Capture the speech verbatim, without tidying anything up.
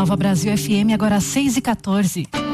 Nova Brasil F M, agora às seis e quatorze.